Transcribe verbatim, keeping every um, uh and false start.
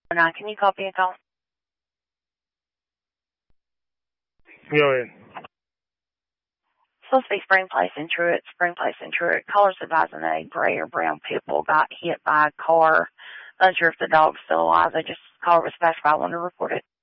Now, can you copy a call? Go ahead. Supposed to be Spring Place in Truett, Spring Place in Truett. Callers advising a gray or brown pit bull got hit by a car. Unsure if the dog's still alive. They just call dispatch by one to report it.